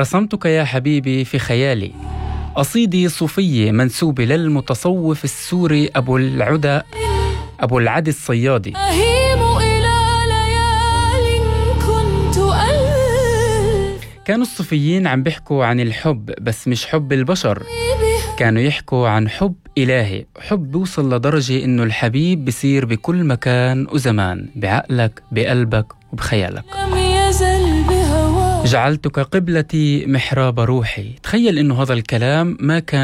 رسمتك يا حبيبي في خيالي، قصيدة صوفية منسوبة للمتصوف السوري أبو العدي الصيادي. كانوا الصوفيين عم بيحكوا عن الحب، بس مش حب البشر، كانوا يحكوا عن حب إلهي، حب بيوصل لدرجة إنه الحبيب بيصير بكل مكان وزمان، بعقلك بقلبك وبخيالك. جعلتك قبلتي محراب روحي. تخيل إنه هذا الكلام ما كان